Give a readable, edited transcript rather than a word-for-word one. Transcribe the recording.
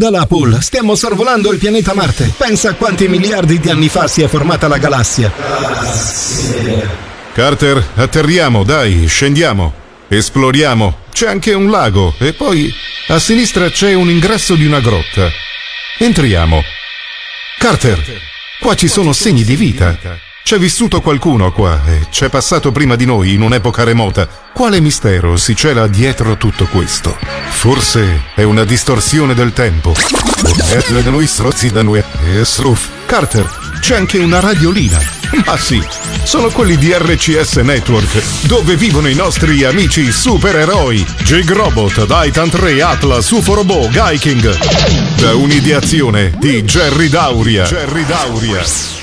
Guardala, Paul, stiamo sorvolando il pianeta Marte. Pensa a quanti miliardi di anni fa si è formata la galassia. Carter, atterriamo, dai, scendiamo. Esploriamo. C'è anche un lago e poi a sinistra c'è un ingresso di una grotta. Entriamo. Carter, qua ci sono segni di vita. C'è vissuto qualcuno qua e c'è passato prima di noi in un'epoca remota. Quale mistero si cela dietro tutto questo? Forse è una distorsione del tempo. Carter, c'è anche una radiolina. Ma sì, sono quelli di RCS Network, dove vivono i nostri amici supereroi. Jig Robot, Titan 3, Atlas, UFO Robot, Gaiking. Da un'ideazione di Jerry Dauria.